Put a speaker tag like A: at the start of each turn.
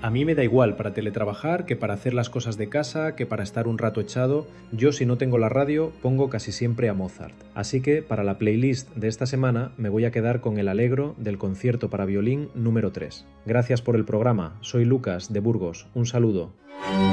A: A mí me da igual para teletrabajar que para hacer las cosas de casa, que para estar un rato echado. Yo, si no tengo la radio, pongo casi siempre a Mozart. Así que para la playlist de esta semana me voy a quedar con el Allegro del concierto para violín número 3. Gracias por el programa. Soy Lucas de Burgos. Un saludo.